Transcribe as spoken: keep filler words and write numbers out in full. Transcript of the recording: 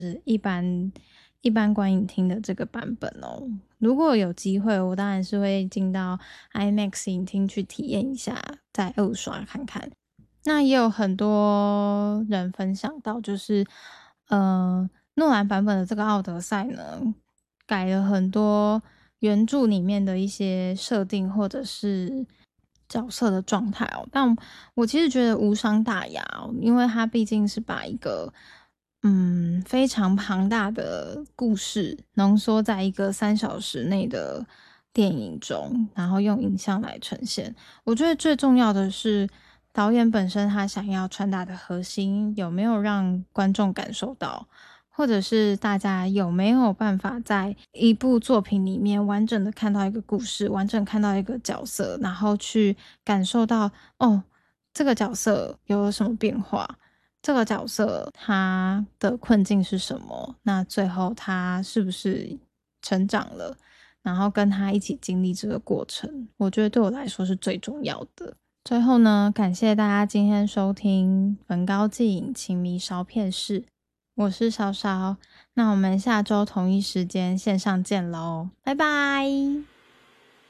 是一般一般观影厅的这个版本哦。如果有机会，我当然是会进到 IMAX 影厅去体验一下，再二刷看看。那也有很多人分享到，就是呃，诺兰版本的这个奥德赛呢，改了很多原著里面的一些设定或者是角色的状态哦。但我其实觉得无伤大雅哦，因为它毕竟是把一个嗯非常庞大的故事浓缩在一个三小时内的电影中，然后用影像来呈现。我觉得最重要的是导演本身他想要传达的核心有没有让观众感受到，或者是大家有没有办法在一部作品里面完整的看到一个故事，完整看到一个角色，然后去感受到哦，这个角色有什么变化，这个角色他的困境是什么，那最后他是不是成长了，然后跟他一起经历这个过程，我觉得对我来说是最重要的。最后呢，感谢大家今天收听本高技影情迷烧片室，我是稍稍，那我们下周同一时间线上见喽，拜拜。